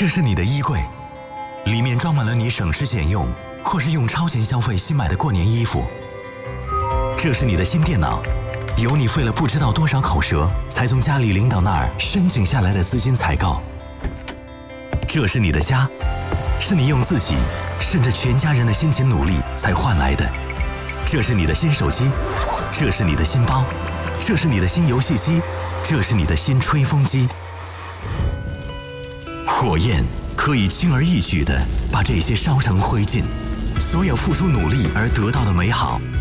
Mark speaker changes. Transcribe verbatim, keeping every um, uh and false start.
Speaker 1: 这是你的衣柜，里面装满了你省吃俭用或是用超前消费新买的过年衣服。这是你的新电脑，有你费了不知道多少口舌才从家里领导那儿申请下来的资金采购。这是你的家，是你用自己甚至全家人的辛勤努力才换来的。这是你的新手机，这是你的新包，这是你的新游戏机，这是你的新吹风机。火焰可以轻而易举地把这些烧成灰烬，所有付出努力而得到的美好